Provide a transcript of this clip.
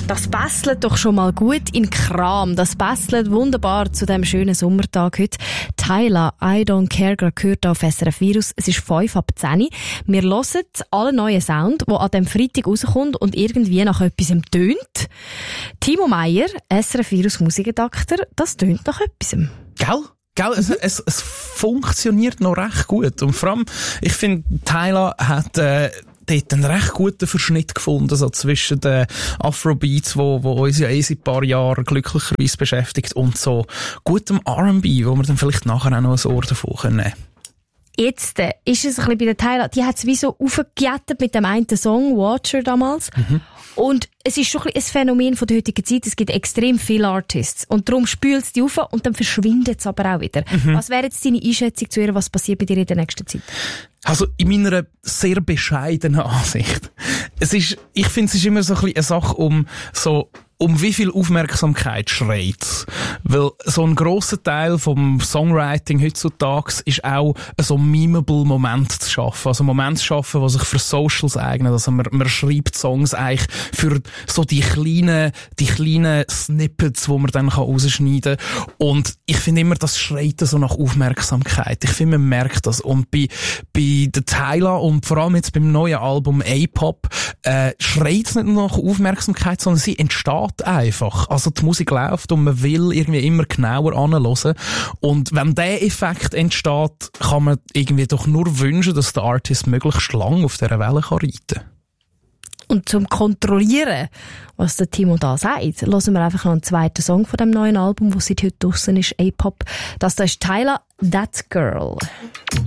Das passt doch schon mal gut in Kram. Das passt wunderbar zu dem schönen Sommertag heute. Tyla, I Don't Care, gerade gehört auf SRF Virus. Es ist 5 ab 10. Wir hören alle neuen Sound, die an dem Freitag rauskommt und irgendwie nach etwas tönt. Timo Meyer, SRF Virus Musikredakteur, das tönt nach etwas. Gell, es funktioniert noch recht gut. Und vor allem, ich finde, Tyla hat dort einen recht guten Verschnitt gefunden, so zwischen den Afrobeats, wo uns ja seit ein paar Jahren glücklicherweise beschäftigt, und so gutem R&B, wo wir dann vielleicht nachher auch noch ein Ohr davon nehmen können. Jetzt ist es ein bisschen bei der Tyla, die hat es wie so aufgejettet mit dem einen Song, Watcher damals. Mhm. Und es ist schon ein Phänomen von der heutigen Zeit. Es gibt extrem viele Artists. Und darum spült es die auf und dann verschwindet es aber auch wieder. Mhm. Was wäre jetzt deine Einschätzung zu ihr? Was passiert bei dir in der nächsten Zeit? Also, in meiner sehr bescheidenen Ansicht. Ich finde, es ist immer so ein bisschen eine Sache um wie viel Aufmerksamkeit schreit's. Weil so ein grosser Teil vom Songwriting heutzutage ist auch so memeable Moment zu schaffen. Also Momente zu schaffen, die sich für Socials eignen. Also man schreibt Songs eigentlich für so die kleinen Snippets, die man dann rausschneiden kann. Und ich finde immer, das schreit so nach Aufmerksamkeit. Ich finde, man merkt das. Und bei der Tyla und vor allem jetzt beim neuen Album A-Pop, schreit es nicht nur nach Aufmerksamkeit, sondern sie entsteht einfach. Also die Musik läuft und man will irgendwie immer genauer anhören. Und wenn der Effekt entsteht, kann man irgendwie doch nur wünschen, dass der Artist möglichst lang auf dieser Welle reiten kann. Und zum Kontrollieren, was der Timo da sagt, hören wir einfach noch einen zweiten Song von dem neuen Album, das seit heute draussen ist, A-Pop. Das da ist Tyla, That Girl.